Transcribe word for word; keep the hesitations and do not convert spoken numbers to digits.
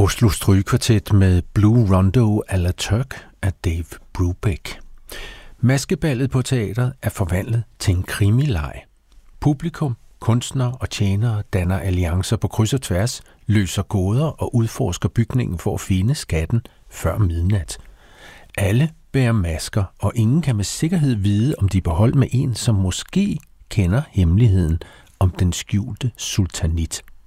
Oslo Strygekvartet med Blue Rondo à la Turk af Dave Brubeck. Maskeballet på teatret er forvandlet til en krimileg. Publikum, kunstnere og tjenere danner alliancer på kryds og tværs, løser gåder og udforsker bygningen for at finde skatten før midnat. Alle bærer masker, og ingen kan med sikkerhed vide, om de er på hold med en, som måske kender hemmeligheden om den skjulte sultanit.